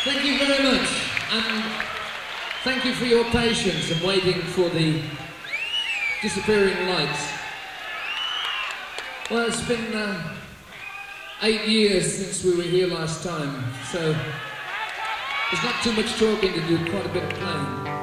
Thank you very much, and thank you for your patience and waiting for the disappearing lights. Well, it's been 8 years since we were here last time, so there's not too much talking to do, quite a bit of playing.